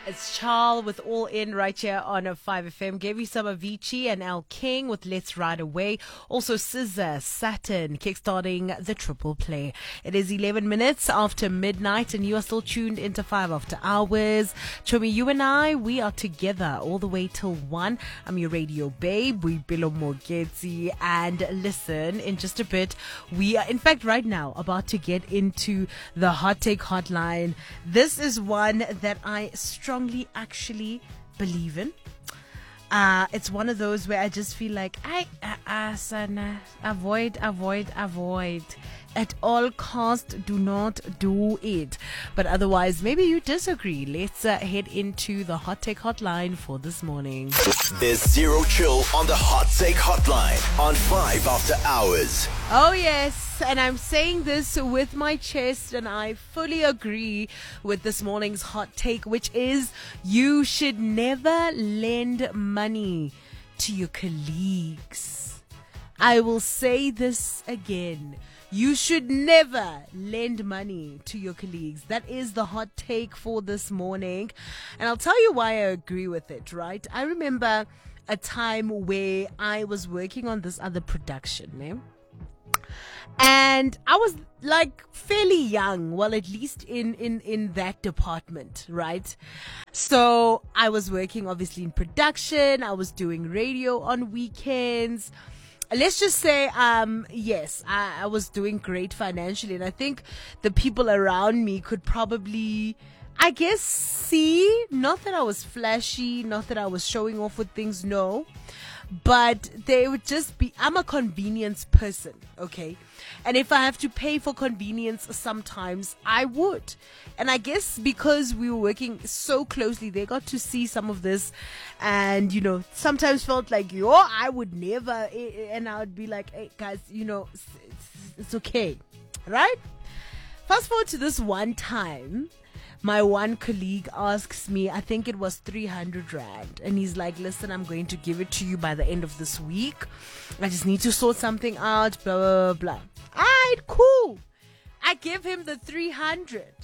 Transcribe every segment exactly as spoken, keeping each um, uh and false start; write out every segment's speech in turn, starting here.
It's Charles with All In right here on a five F M. Gave you some Avicii and Al King with Let's Ride Away. Also Scissor, Saturn, kickstarting the triple play. It is eleven minutes after midnight and you are still tuned into five After Hours. Chomi, you and I, we are together all the way till one. I'm your radio babe, we Bilo Mogeti. And listen, in just a bit, we are in fact right now about to get into the Hot Take Hotline. This is one that I strongly actually believe in. Uh, it's one of those where I just feel like I uh, uh, sana, avoid, avoid, avoid. At all cost, do not do it. But otherwise, maybe you disagree. Let's uh, head into the Hot Take Hotline for this morning. There's zero chill on the Hot Take Hotline on five After Hours. Oh yes, and I'm saying this with my chest, and I fully agree with this morning's hot take, which is you should never lend money to your colleagues. I will say this again. You should never lend money to your colleagues. That is the hot take for this morning. And I'll tell you why I agree with it, right? I remember a time where I was working on this other production, eh? And I was like fairly young, well, at least in, in, in that department, right? So I was working obviously in production. I was doing radio on weekends. Let's just say, um, yes, I, I was doing great financially. And I think the people around me could probably, I guess, see, not that I was flashy, not that I was showing off with things, no. But they would just be, I'm a convenience person, okay? And if I have to pay for convenience sometimes, I would. And I guess because we were working so closely, they got to see some of this and, you know, sometimes felt like, yo, I would never. And I would be like, hey, guys, you know, it's, it's okay, right? Fast forward to this one time. My one colleague asks me, I think it was three hundred rand. And he's like, listen, I'm going to give it to you by the end of this week. I just need to sort something out, blah, blah, blah, blah. All right, cool. I give him the three hundred.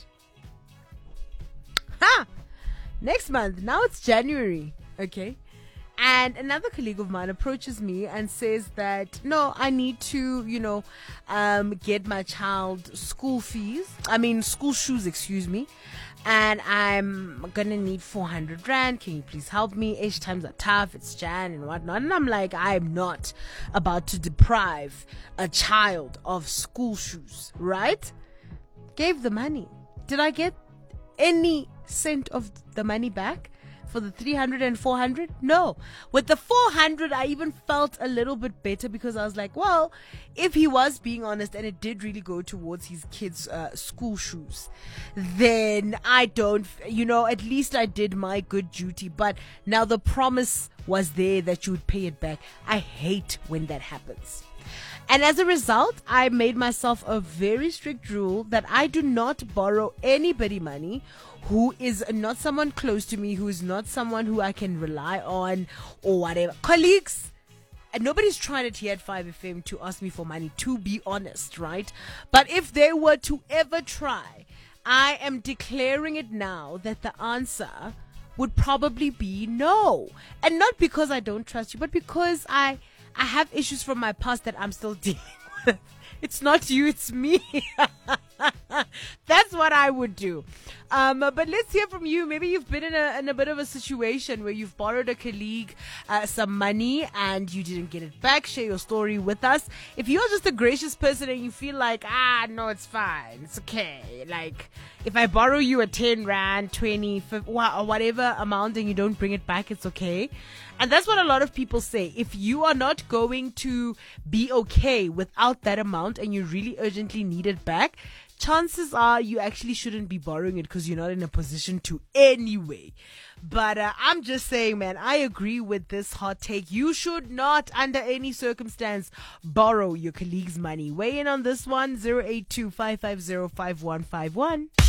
Ha! Next month, now it's January, okay? And another colleague of mine approaches me and says that, no, I need to, you know, um, get my child school fees. I mean, school shoes, excuse me. And I'm going to need four hundred rand. Can you please help me? Each times are tough. It's Jan and whatnot. And I'm like, I'm not about to deprive a child of school shoes, right? Gave the money. Did I get any cent of the money back? For the three hundred and four hundred? No. With the four hundred, I even felt a little bit better because I was like, well, if he was being honest and it did really go towards his kids' uh, school shoes, then I don't, you know, at least I did my good duty. But now the promise was there that you would pay it back. I hate when that happens. And as a result, I made myself a very strict rule that I do not borrow anybody money who is not someone close to me, who is not someone who I can rely on or whatever. Colleagues, and nobody's trying it here at five F M to ask me for money, to be honest, right? But if they were to ever try, I am declaring it now that the answer would probably be no. And not because I don't trust you, but because I... I have issues from my past that I'm still dealing with. It's not you, it's me. That's what I would do. Um, but let's hear from you. Maybe you've been in a, in a bit of a situation where you've borrowed a colleague uh, some money and you didn't get it back. Share your story with us. If you're just a gracious person and you feel like, ah, no, it's fine. It's okay. Like, if I borrow you a ten rand, twenty, fifty, or whatever amount and you don't bring it back, it's okay. And that's what a lot of people say. If you are not going to be okay without that amount and you really urgently need it back, chances are you actually shouldn't be borrowing it because you're not in a position to anyway. But uh, I'm just saying, man, I agree with this hot take. You should not, under any circumstance, borrow your colleague's money. Weigh in on this one, zero eight two, five five zero, five one five one.